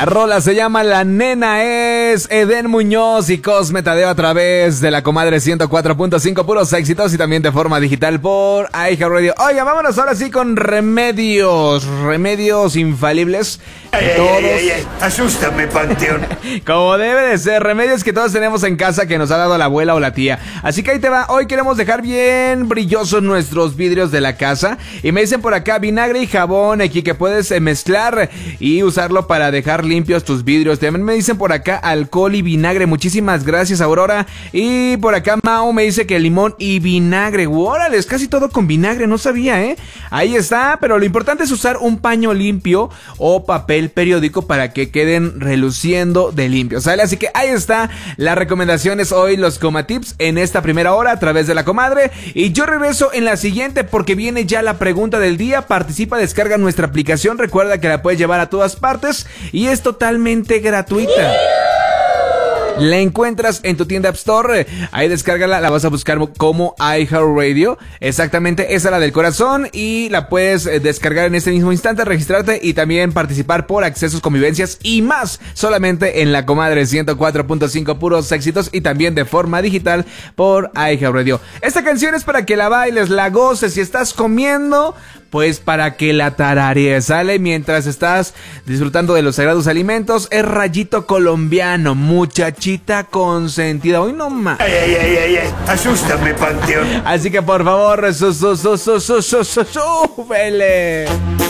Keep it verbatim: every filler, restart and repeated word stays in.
La rola se llama La Nena, es Eden Muñoz y Cosme Tadeo a través de la Comadre ciento cuatro punto cinco, puros éxitos y también de forma digital por iHeartRadio. Oiga, vámonos ahora sí con remedios, remedios infalibles. Ay, todos... ay, ay, ay, asústame, Panteón. Como debe de ser, remedios que todos tenemos en casa que nos ha dado la abuela o la tía. Así que ahí te va, hoy queremos dejar bien brillosos nuestros vidrios de la casa. Y me dicen por acá, vinagre y jabón aquí que puedes eh, mezclar y usarlo para dejar limpios tus vidrios. También me dicen por acá, alcohol y vinagre. Muchísimas gracias, Aurora. Y por acá Mao me dice que limón y vinagre. ¡Órale! Es casi todo con vinagre, no sabía, ¿eh? Ahí está, pero lo importante es usar un paño limpio o papel periódico para que queden reluciendo de limpio, ¿sale? Así que ahí está las recomendaciones hoy, los Coma Tips en esta primera hora a través de la Comadre. Y yo regreso en la siguiente porque viene ya la pregunta del día. Participa, descarga nuestra aplicación. Recuerda que la puedes llevar a todas partes y es totalmente gratuita. La encuentras en tu tienda App Store, ahí descárgala, la vas a buscar como iHeartRadio, exactamente, esa es la del corazón y la puedes descargar en este mismo instante, registrarte y también participar por accesos, convivencias y más, solamente en la Comadre ciento cuatro punto cinco, puros éxitos y también de forma digital por iHeartRadio. Esta canción es para que la bailes, la goces, si estás comiendo, pues para que la tararees, ¿sale? Mientras estás disfrutando de los sagrados alimentos, es Rayito Colombiano, muchachita consentida. Hoy no más. Ay, ay, ay, ay, ay, asústame, Panteón. Así que por favor, su, su, su, su, su, su, su, súbele.